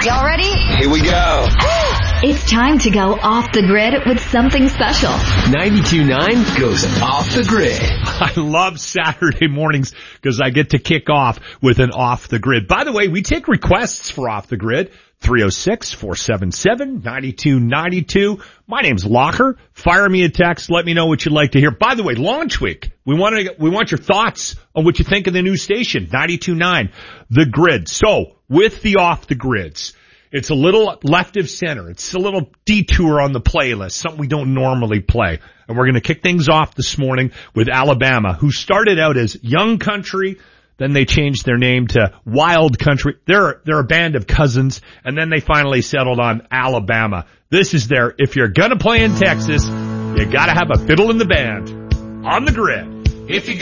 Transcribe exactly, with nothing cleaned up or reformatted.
Y'all ready? Here we go. It's time to go off the grid with something special. ninety-two point nine goes off the grid. I love Saturday mornings because I get to kick off with an off the grid. By the way, we take requests for off the grid. three oh six, four seven seven, nine two nine two. My name's Locker. Fire me a text. Let me know what you'd like to hear. By the way, launch week. We want to, we want your thoughts on what you think of the new station, ninety-two point nine, The Grid. So, with the off the grids, it's a little left of center. It's a little detour on the playlist, something we don't normally play. And we're going to kick things off this morning with Alabama, who started out as Young Country. Then they changed their name to Wild Country. They're, they're a band of cousins. And then they finally settled on Alabama. This is their, if you're going to play in Texas, you got to have a fiddle in the band on the grid. If you